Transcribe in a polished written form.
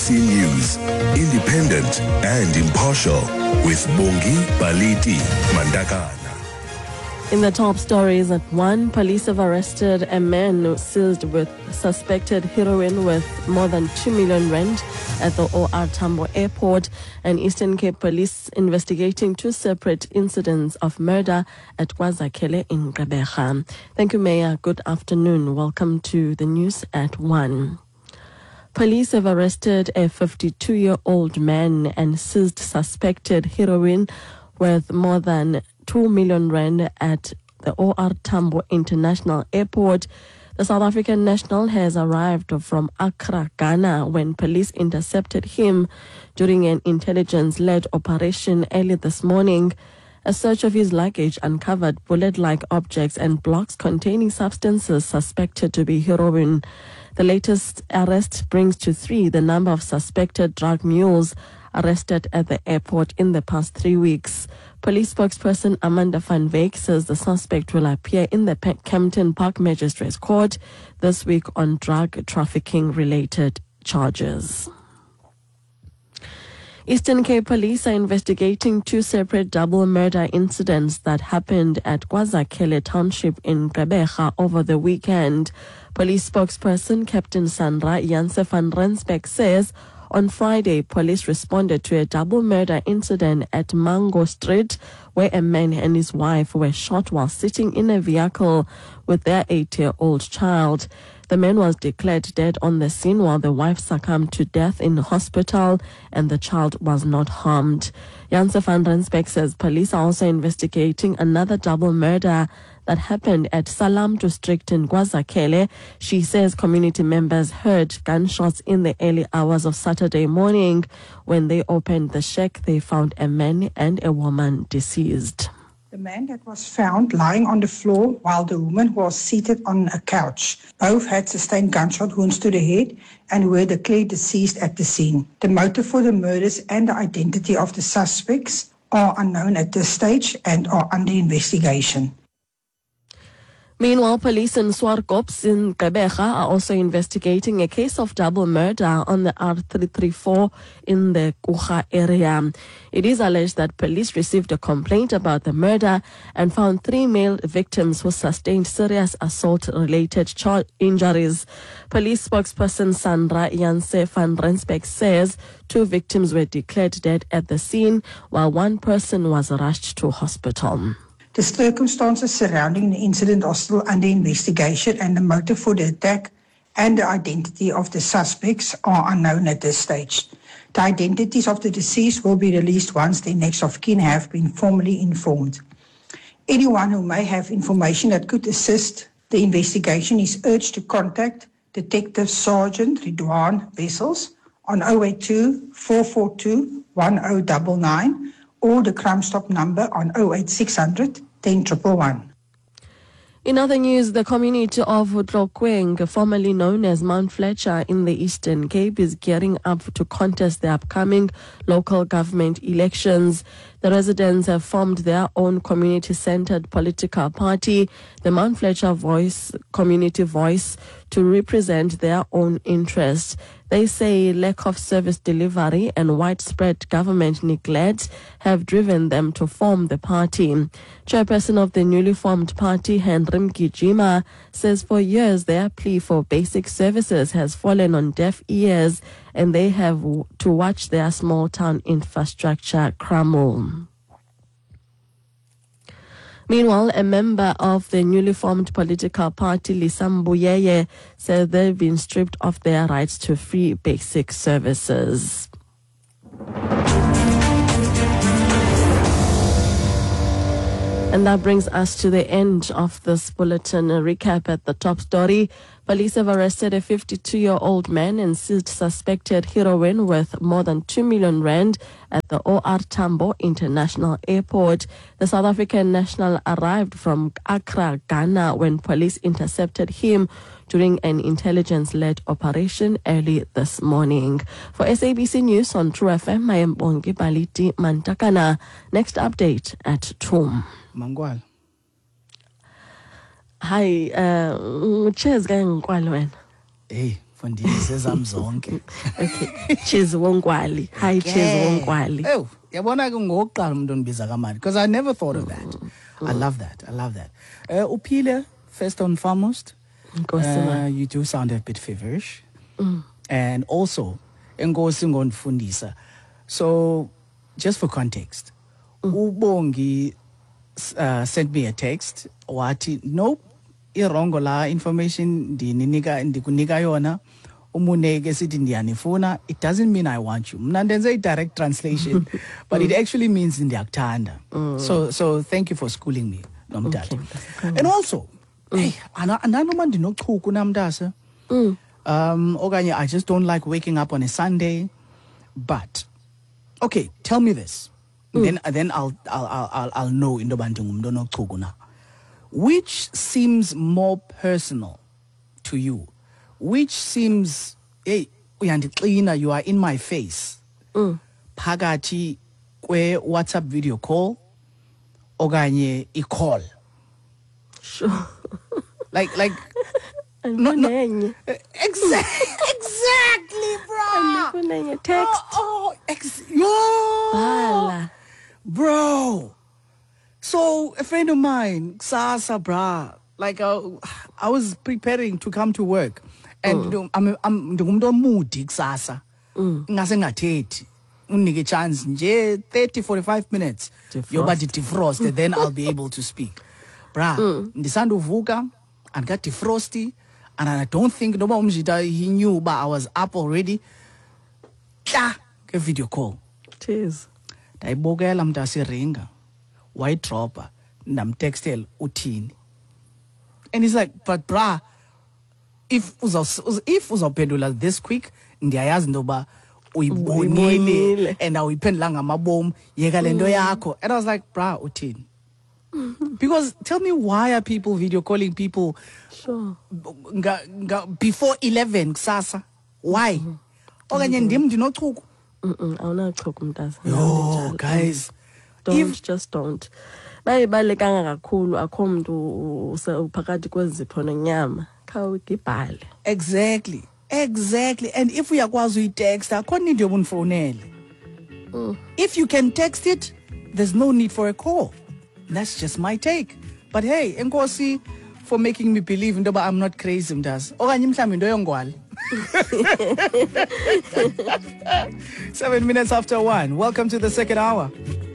SABC News, independent and impartial, with Bongi Baliti Mandakana. In the top stories at 1, police have arrested a man seized with suspected heroin with more than 2 million rand at the OR Tambo Airport, and Eastern Cape Police investigating 2 separate incidents of murder at KwaZakhele in Gqeberha. Thank you, Mayor. Good afternoon. Welcome to the news at 1. Police have arrested a 52-year-old man and seized suspected heroin worth more than 2 million rand at the OR Tambo International Airport. The South African national has arrived from Accra, Ghana, when police intercepted him during an intelligence-led operation early this morning. A search of his luggage uncovered bullet-like objects and blocks containing substances suspected to be heroin. The latest arrest brings to 3 the number of suspected drug mules arrested at the airport in the past 3 weeks. Police spokesperson Amanda van Wyk says the suspect will appear in the Kempton Park Magistrates Court this week on drug trafficking-related charges. Eastern Cape Police are investigating 2 separate double murder incidents that happened at KwaZakhele Township in Gqeberha over the weekend. Police spokesperson Captain Sandra Janse van Rensbeck says on Friday, police responded to a double murder incident at Mango Street, where a man and his wife were shot while sitting in a vehicle with their 8-year-old child. The man was declared dead on the scene while the wife succumbed to death in hospital and the child was not harmed. Janse van Rensbeck says police are also investigating another double murder that happened at Salam District in KwaZakhele. She says community members heard gunshots in the early hours of Saturday morning. When they opened the shack, they found a man and a woman deceased. The man that was found lying on the floor while the woman was seated on a couch. Both had sustained gunshot wounds to the head and were declared deceased at the scene. The motive for the murders and the identity of the suspects are unknown at this stage and are under investigation. Meanwhile, police in Swartkops in Gqeberha are also investigating a case of double murder on the R334 in the Kucha area. It is alleged that police received a complaint about the murder and found 3 male victims who sustained serious assault-related injuries. Police spokesperson Sandra Janse van Rensbeck says 2 victims were declared dead at the scene, while 1 person was rushed to hospital. The circumstances surrounding the incident are still under investigation, and the motive for the attack and the identity of the suspects are unknown at this stage. The identities of the deceased will be released once their next of kin have been formally informed. Anyone who may have information that could assist the investigation is urged to contact Detective Sergeant Ridwan Wessels on 082 442 1099 or the Crime Stop number on 08600 10111. In other news, the community of Tlokweng, formerly known as Mount Fletcher in the Eastern Cape, is gearing up to contest the upcoming local government elections. The residents have formed their own community-centered political party, the Mount Fletcher Community Voice, to represent their own interests. They say lack of service delivery and widespread government neglect have driven them to form the party. Chairperson of the newly formed party, Henry Mgijima, says for years their plea for basic services has fallen on deaf ears and they have to watch their small town infrastructure crumble. Meanwhile, a member of the newly formed political party, Lisa Mbuyeye, said they've been stripped of their rights to free basic services. And that brings us to the end of this bulletin. A recap at the top story. Police have arrested a 52-year-old man and seized suspected heroin worth more than 2 million rand at the OR Tambo International Airport. The South African national arrived from Accra, Ghana, when police intercepted him during an intelligence-led operation early this morning. For SABC News on True FM, I am Bongi Baliti Mantakana. Next update at 2. Mangwal. Hi, cheers gang kwalo wena. Hey, Fundisa zamzonke. Okay. Cheers Wongwali. Hi, Cheers Wongwali. Oh, yabona ke ngokuqala umuntu ondibiza kamali because I never thought of that. I love that. Uphile, first and foremost. You do sound a bit feverish. And also, enkosi ngondifundisa. So, just for context, Ubongi sent me a text. Wati, nope, irongo la information ndikunika yona. Umuneke sithi ndiyanifuna. It doesn't mean I want you. Mna ndenze direct translation, but it actually means ndiyakuthanda. So thank you for schooling me, Nomdata. Okay, and also, hey, ananoma ndinochuku namntase. Okanye I just don't like waking up on a Sunday. But okay, tell me this. Then I'll know into bantu ngumuntu onochuku na. Which seems more personal to you? Which seems, hey, uyandixina, you are in my face. Phakathi kwe WhatsApp video call okanye i-call. Sure. Like no, exactly, bro. Text. Yo, bro. So a friend of mine, Sasa, bra, like I was preparing to come to work, and I'm the moody Sasa. Ngase ngathethi. Unike chance nje 30-45 minutes. Your body defrost, and then I'll be able to speak. Bra, ndisanda uvuka and got defrosty, and I don't think no umjita he knew, but I was up already. A video call. Cheers. Ndayibokela mntase ringa. White dropper. Ndamtextel uthini. And he's like, but bra, if uzawuphendula this quick, ndiyayazi ndoba uyibonile and awuyiphendula ngamabom, yeka lento yakho. And I was like, bra, uthini. Because tell me, why are people video calling people before 11 kusasa? Why? Okanye ndim ndinochuku. Awunachuku mntase. No, guys. Just don't. Bayibalekanga kakhulu akho umuntu uphakathi kwezipho nenyama. Khawugibhale. Exactly. And if uyakwazi uyitext, akho need yobunfonele. If you can text it, there's no need for a call. That's just my take. But hey, enkosi for making me believe ndoba I'm not crazy mntase. Okanye mhlambi into yongwali. 7 minutes after 1. Welcome to the second hour.